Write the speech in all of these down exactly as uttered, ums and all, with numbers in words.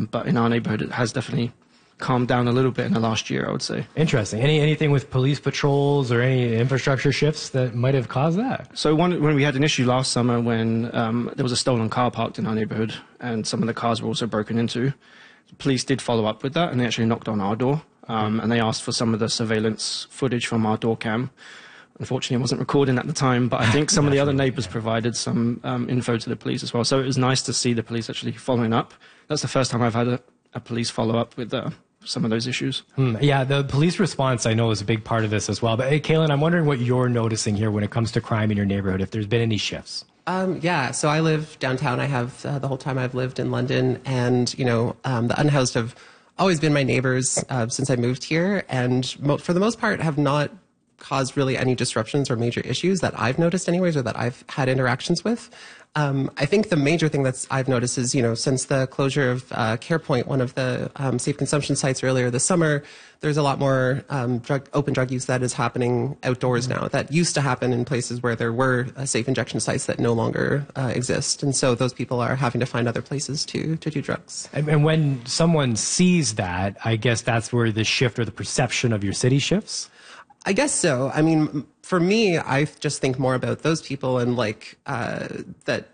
Um, but in our neighborhood, it has definitely calmed down a little bit in the last year, I would say. Interesting. Any anything with police patrols or any infrastructure shifts that might have caused that? So one, when we had an issue last summer when um, there was a stolen car parked in our neighborhood and some of the cars were also broken into, the police did follow up with that and they actually knocked on our door um, and they asked for some of the surveillance footage from our door cam. Unfortunately, it wasn't recording at the time, but I think some of the other neighbors provided some um, info to the police as well. So it was nice to see the police actually following up. That's the first time I've had a, a police follow up with uh, some of those issues. Hmm. Yeah, the police response I know is a big part of this as well. But hey, Kaylin, I'm wondering what you're noticing here when it comes to crime in your neighborhood, if there's been any shifts. Um, yeah, so I live downtown. I have uh, the whole time I've lived in London, and you know, um, the unhoused have always been my neighbors uh, since I moved here, and mo- for the most part have not caused really any disruptions or major issues that I've noticed anyways, or that I've had interactions with. Um, I think the major thing that's I've noticed is, you know, since the closure of uh, CarePoint, one of the um, safe consumption sites earlier this summer, there's a lot more um, drug, open drug use that is happening outdoors now. That used to happen in places where there were uh, safe injection sites that no longer uh, exist. And so those people are having to find other places to, to do drugs. And, and when someone sees that, I guess that's where the shift or the perception of your city shifts? I guess so. I mean, for me, I just think more about those people and like uh, that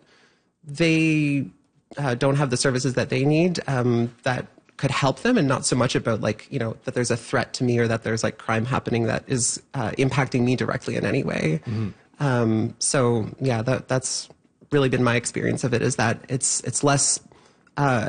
they uh, don't have the services that they need um, that could help them, and not so much about like, you know, that there's a threat to me or that there's like crime happening that is uh, impacting me directly in any way. Mm-hmm. Um, so yeah, that that's really been my experience of it, is that it's it's less uh,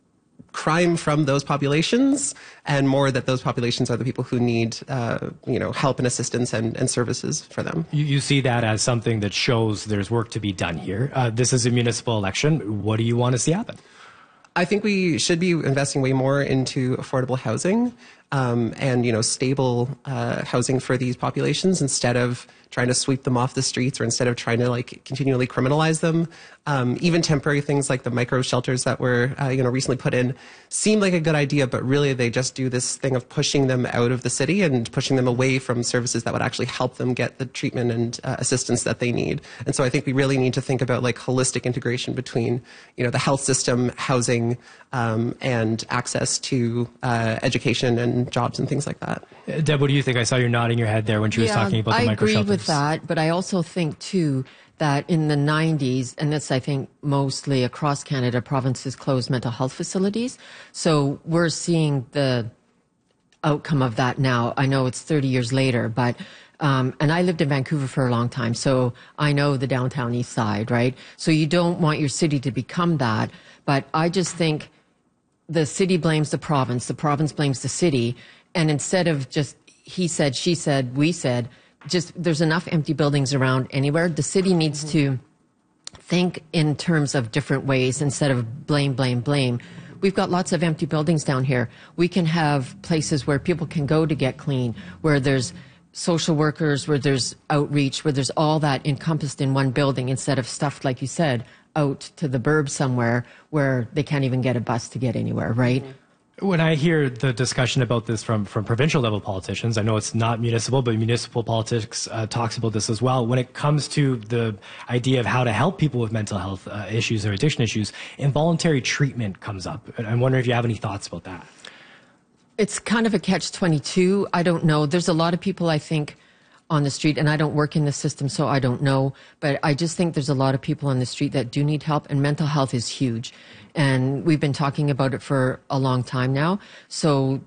crime from those populations and more that those populations are the people who need, uh, you know, help and assistance and, and services for them. You, you see that as something that shows there's work to be done here. Uh, this is a municipal election. What do you want to see happen? I think we should be investing way more into affordable housing um, and, you know, stable uh, housing for these populations instead of trying to sweep them off the streets or instead of trying to like continually criminalize them. Um, even temporary things like the micro shelters that were, uh, you know, recently put in seem like a good idea, but really they just do this thing of pushing them out of the city and pushing them away from services that would actually help them get the treatment and uh, assistance that they need. And so I think we really need to think about like holistic integration between, you know, the health system, housing, um, and access to uh, education and jobs and things like that. Deb, what do you think? I saw you nodding your head there when she was yeah, talking about the micro shelters. I agree with that, but I also think too that in the nineties, and that's I think mostly across Canada, provinces closed mental health facilities. So we're seeing the outcome of that now. I know it's thirty years later, but um, and I lived in Vancouver for a long time, so I know the downtown east side, right? So you don't want your city to become that, but I just think the city blames the province, the province blames the city, and instead of just he said, she said, we said, just there's enough empty buildings around anywhere. The city needs mm-hmm. to think in terms of different ways instead of blame, blame, blame. We've got lots of empty buildings down here. We can have places where people can go to get clean, where there's social workers, where there's outreach, where there's all that encompassed in one building instead of stuffed, like you said, out to the burbs somewhere where they can't even get a bus to get anywhere, right? Mm-hmm. When I hear the discussion about this from, from provincial level politicians, I know it's not municipal, but municipal politics uh, talks about this as well. When it comes to the idea of how to help people with mental health uh, issues or addiction issues, involuntary treatment comes up. And I'm wondering if you have any thoughts about that. It's kind of a catch twenty-two. I don't know. There's a lot of people, I think, on the street, and I don't work in the system, so I don't know. But I just think there's a lot of people on the street that do need help, and mental health is huge. And we've been talking about it for a long time now. So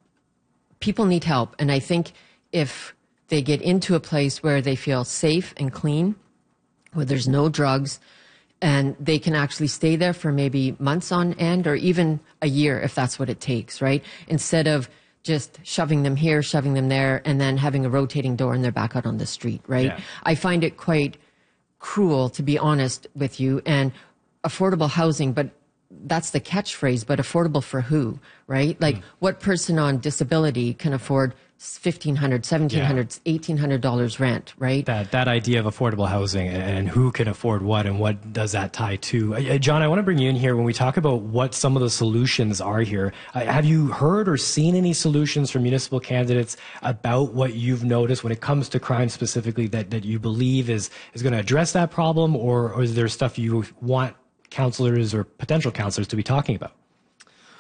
people need help. And I think if they get into a place where they feel safe and clean, where there's no drugs, and they can actually stay there for maybe months on end or even a year if that's what it takes, right? Instead of just shoving them here, shoving them there, and then having a rotating door and they're back out on the street, right? Yeah. I find it quite cruel, to be honest with you, and affordable housing, but that's the catchphrase, but affordable for who, right? Like mm. what person on disability can afford fifteen hundred dollars, seventeen hundred dollars, yeah. eighteen hundred dollars rent, right? That that idea of affordable housing and who can afford what and what does that tie to. Uh, John, I want to bring you in here when we talk about what some of the solutions are here. Uh, have you heard or seen any solutions from municipal candidates about what you've noticed when it comes to crime specifically that, that you believe is, is going to address that problem, or, or is there stuff you want councillors or potential councillors to be talking about?